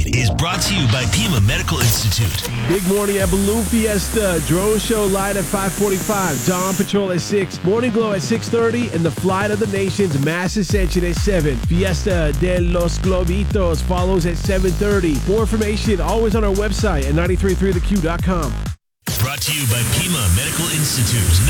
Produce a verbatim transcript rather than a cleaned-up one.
Is brought to you by Pima Medical Institute. Big morning at Balloon Fiesta. Drone show light at five forty-five. Dawn Patrol at six. Morning Glow at six thirty. And the Flight of the Nations Mass Ascension at seven. Fiesta de los Globitos follows at seven thirty. More information always on our website at nine three three the q dot com. Brought to you by Pima Medical Institute.